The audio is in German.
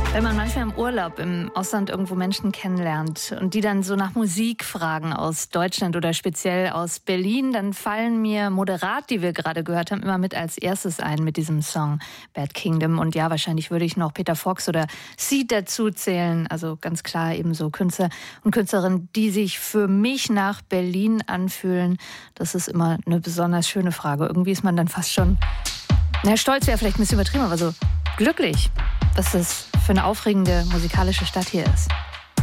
Wenn man manchmal im Urlaub im Ausland irgendwo Menschen kennenlernt und die dann so nach Musik fragen aus Deutschland oder speziell aus Berlin, dann fallen mir Moderat, die wir gerade gehört haben, immer mit als erstes ein mit diesem Song Bad Kingdom. Und ja, wahrscheinlich würde ich noch Peter Fox oder Seed dazu zählen. Also ganz klar eben so Künstler und Künstlerinnen, die sich für mich nach Berlin anfühlen. Das ist immer eine besonders schöne Frage. Irgendwie ist man dann fast schon, stolz wäre vielleicht ein bisschen übertrieben, aber so glücklich, was das für eine aufregende musikalische Stadt hier ist.